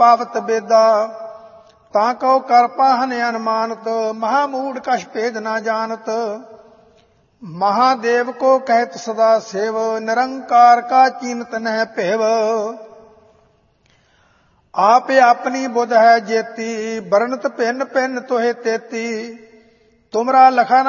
पावत बेदा। तां कहो कर पाहन अनुमानत, महामूढ़ कछ भेद न जानत। महादेव को कहत सदा सेव, निरंकार का चीनत नह भेव। आप अपनी बुध है जेती, बरनत भिन्न भिन्न तोहे तेती। तुमरा लखा